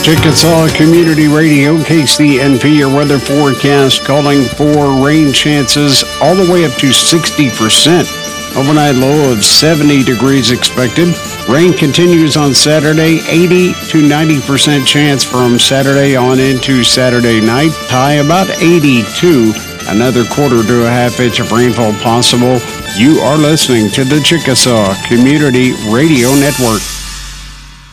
Chickasaw Community Radio, KCNP, your weather forecast calling for rain chances all the way up to 60%. Overnight low of 70 degrees expected. Rain continues on Saturday, 80 to 90% chance from Saturday on into Saturday night. High about 82. Another quarter to a half inch of rainfall possible. You are listening to the Chickasaw Community Radio Network.